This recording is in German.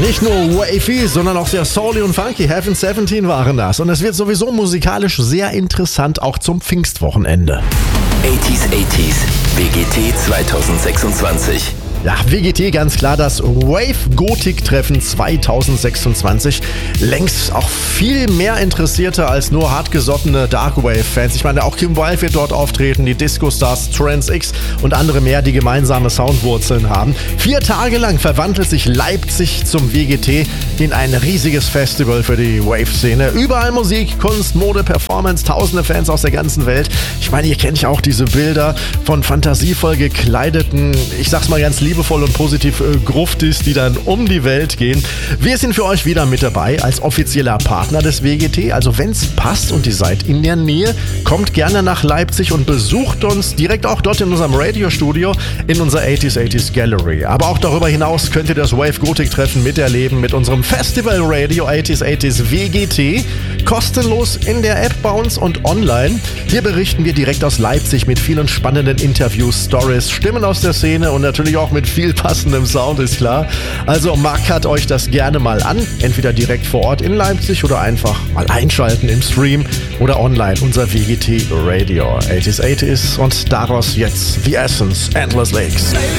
Nicht nur wavy, sondern auch sehr souly und funky. Heaven 17 waren das. Und es wird sowieso musikalisch sehr interessant, auch zum Pfingstwochenende. 80s, WGT 2026. Ja, WGT, ganz klar, das Wave-Gothic-Treffen 2026. Längst auch viel mehr Interessierte als nur hartgesottene Darkwave-Fans. Ich meine, auch Kim Wilde wird dort auftreten, die Disco-Stars Trans X und andere mehr, die gemeinsame Soundwurzeln haben. 4 Tage lang verwandelt sich Leipzig zum WGT in ein riesiges Festival für die Wave-Szene. Überall Musik, Kunst, Mode, Performance, tausende Fans aus der ganzen Welt. Ich meine, ihr kennt ja auch diese Bilder von fantasievoll gekleideten, ich sag's mal ganz liebevoll und positiv, Gruftis, die dann um die Welt gehen. Wir sind für euch wieder mit dabei als offizieller Partner des WGT. Also wenn's passt und ihr seid in der Nähe, kommt gerne nach Leipzig und besucht uns direkt auch dort in unserem Radiostudio in unserer 80s Gallery. Aber auch darüber hinaus könnt ihr das Wave Gothic Treffen miterleben mit unserem Festival Radio 80s WGT. Kostenlos in der App bei uns und online. Hier berichten wir direkt aus Leipzig mit vielen spannenden Interviews, Stories, Stimmen aus der Szene und natürlich auch mit viel passendem Sound, ist klar. Also markert euch das gerne mal an, entweder direkt vor Ort in Leipzig oder einfach mal einschalten im Stream oder online unser WGT Radio 80s und daraus jetzt The Essence, Endless Lakes.